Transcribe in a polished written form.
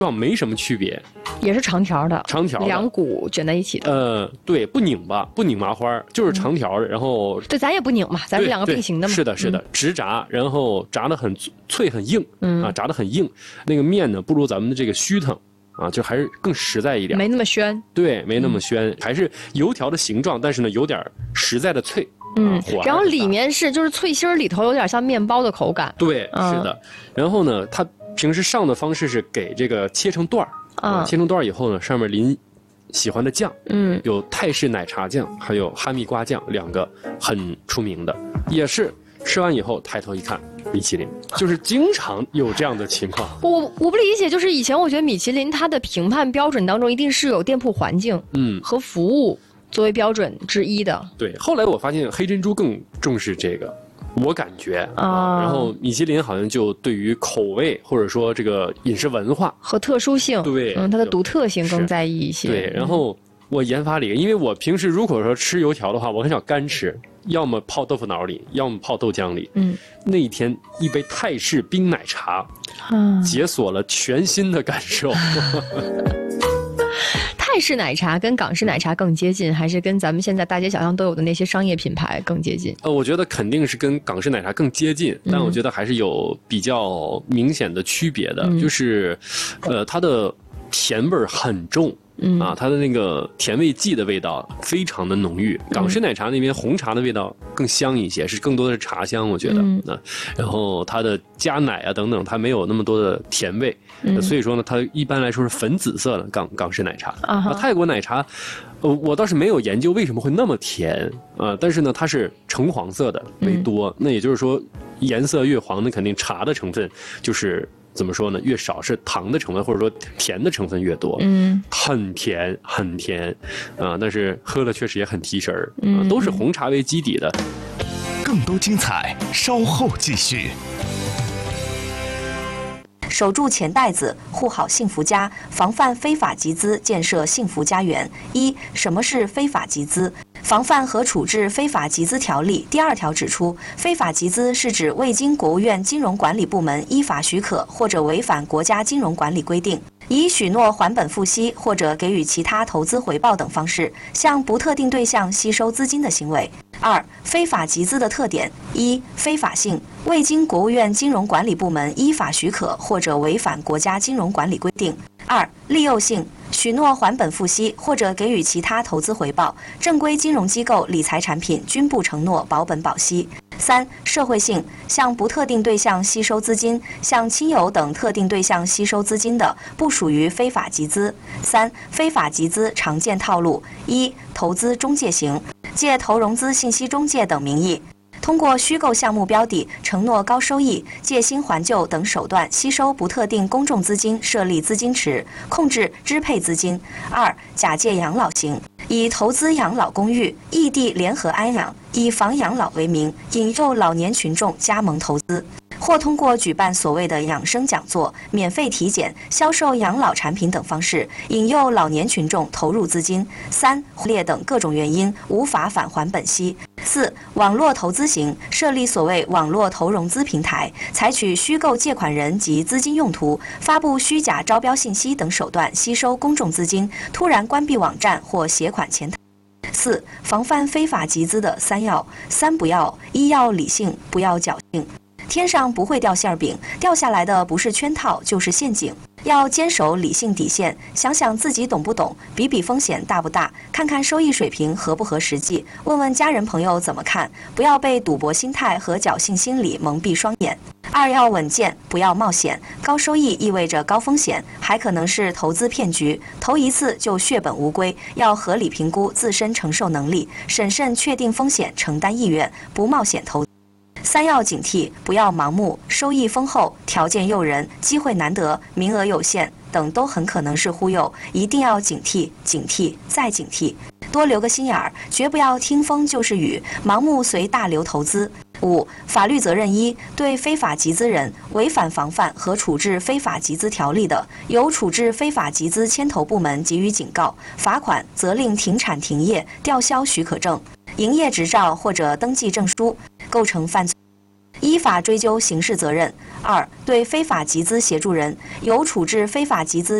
状没什么区别， 也是长条的， 长条的两股卷在一起的。 对，不拧巴，不拧麻花，就是长条的，然后对，咱也不拧嘛，咱是两个并行的嘛。 是的，是的，直炸，然后炸得很脆很硬，炸得很硬。那个面呢，不如咱们的这个须藤。啊，就还是更实在一点， 没那么宣。 对，没那么宣，还是油条的形状，但是呢，有点实在的脆。 然后里面是就是脆心儿，里头有点像面包的口感。 对，是的。然后呢，它平时上的方式是给这个切成段儿，切成段儿以后呢，上面淋喜欢的酱，有泰式奶茶酱，还有哈密瓜酱，两个很出名的，也是吃完以后抬头一看。米其林就是经常有这样的情况， 我不理解，就是以前我觉得米其林它的评判标准当中一定是有店铺环境，和服务作为标准之一的。 对，后来我发现黑珍珠更重视这个，我感觉然后米其林好像就对于口味或者说这个饮食文化和特殊性， 对， 它的独特性更在意一些。 对，然后我研发了一个，因为我平时如果说吃油条的话，我很少干吃。要么泡豆腐脑里，要么泡豆浆里。那一天一杯泰式冰奶茶，解锁了全新的感受。 泰式奶茶跟港式奶茶更接近，还是跟咱们现在大街小巷都有的那些商业品牌更接近？ 我觉得肯定是跟港式奶茶更接近，但我觉得还是有比较明显的区别的，就是，它的甜味很重。它的那个甜味剂的味道非常的浓郁。港式奶茶那边红茶的味道更香一些，是更多的是茶香，我觉得。然后它的加奶啊等等，它没有那么多的甜味，所以说呢，它一般来说是粉紫色的港式奶茶。泰国奶茶，我倒是没有研究为什么会那么甜但是呢，它是橙黄色的为多，那也就是说，颜色越黄，那肯定茶的成分就是。怎么说呢？越少是糖的成分，或者说甜的成分越多。很甜，很甜，但是喝了确实也很提神儿。都是红茶为基底的。 更多精彩，稍后继续。 守住钱袋子，护好幸福家，防范非法集资，建设幸福家园。什么是非法集资？防范和处置非法集资条例第2条指出，非法集资是指未经国务院金融管理部门依法许可或者违反国家金融管理规定，以许诺还本付息或者给予其他投资回报等方式，向不特定对象吸收资金的行为。非法集资的特点：非法性，未经国务院金融管理部门依法许可或者违反国家金融管理规定；利诱性，许诺还本付息或者给予其他投资回报，正规金融机构理财产品均不承诺保本保息。社会性，向不特定对象吸收资金，向亲友等特定对象吸收资金的，不属于非法集资。非法集资常见套路：投资中介型，借投融资信息中介等名义，通过虚构项目标的、承诺高收益、借新还旧等手段吸收不特定公众资金，设立资金池，控制支配资金。假借养老型，以投资养老公寓、异地联合安养、以房养老为名，引诱老年群众加盟投资，或通过举办所谓的养生讲座、免费体检、销售养老产品等方式，引诱老年群众投入资金。列等各种原因无法返还本息。网络投资型，设立所谓网络投融资平台，采取虚构借款人及资金用途，发布虚假招标信息等手段吸收公众资金，突然关闭网站或携款潜逃。防范非法集资的3要：3不要，要理性，不要侥幸。天上不会掉馅饼，掉下来的不是圈套就是陷阱。要坚守理性底线，想想自己懂不懂，比比风险大不大，看看收益水平合不合实际，问问家人朋友怎么看，不要被赌博心态和侥幸心理蒙蔽双眼。要稳健，不要冒险，高收益意味着高风险，还可能是投资骗局，投一次就血本无归，要合理评估自身承受能力，审慎确定风险承担意愿，不冒险投资。要警惕，不要盲目，收益丰厚、条件诱人、机会难得、名额有限等都很可能是忽悠，一定要警惕、警惕再警惕，多留个心眼儿，绝不要听风就是雨，盲目随大流投资。法律责任对非法集资人违反防范和处置非法集资条例的，由处置非法集资牵头部门给予警告、罚款、责令停产停业、吊销许可证、营业执照或者登记证书，构成犯罪。 依法追究刑事责任；二、对非法集资协助人有处置非法集资